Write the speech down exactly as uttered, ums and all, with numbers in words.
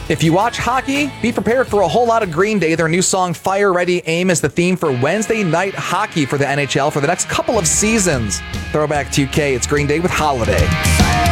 If you watch hockey, be prepared for a whole lot of Green Day. Their new song, Fire, Ready, Aim, is the theme for Wednesday night hockey for the N H L for the next couple of seasons. Throwback two K, it's Green Day with Holiday.